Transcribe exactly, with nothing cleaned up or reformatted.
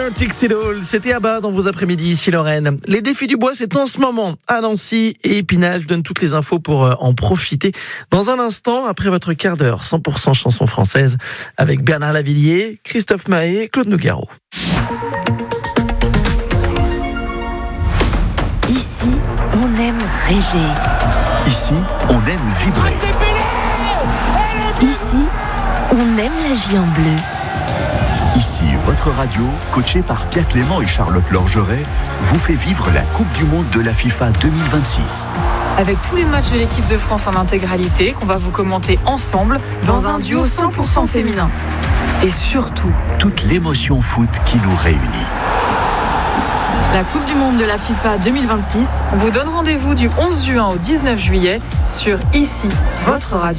Tixidol, c'était à bas dans vos après-midi ici Lorraine. Les défis du bois, c'est en ce moment à Nancy et Épinal. Je donne toutes les infos pour en profiter. Dans un instant, après votre quart d'heure, cent pour cent chanson française avec Bernard Lavillier, Christophe Mahé et Claude Nougaro. Ici, on aime rêver. Ici, on aime vibrer. Ici, on aime la vie en bleu. Ici, votre radio, coachée par Pierre Clément et Charlotte Lorgeret, vous fait vivre la Coupe du Monde de la FIFA deux mille vingt-six. Avec tous les matchs de l'équipe de France en intégralité, qu'on va vous commenter ensemble dans un duo cent pour cent féminin. Et surtout, toute l'émotion foot qui nous réunit. La Coupe du Monde de la FIFA deux mille vingt-six vous donne rendez-vous du onze juin au dix-neuf juillet sur Ici, votre radio.